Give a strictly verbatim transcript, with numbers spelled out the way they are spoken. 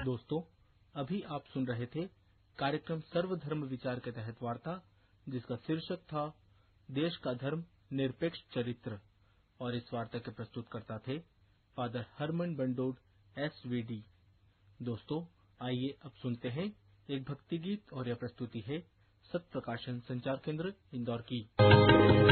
दोस्तों, अभी आप सुन रहे थे कार्यक्रम सर्वधर्म विचार के तहत वार्ता, जिसका शीर्षक था देश का धर्म निरपेक्ष चरित्र। और इस वार्ता के प्रस्तुतकर्ता थे father Harman बंडोड S V D. दोस्तों, आइए अब सुनते हैं एक भक्ति गीत, और यह प्रस्तुति है सत्य प्रकाशन संचार केंद्र इंदौर की।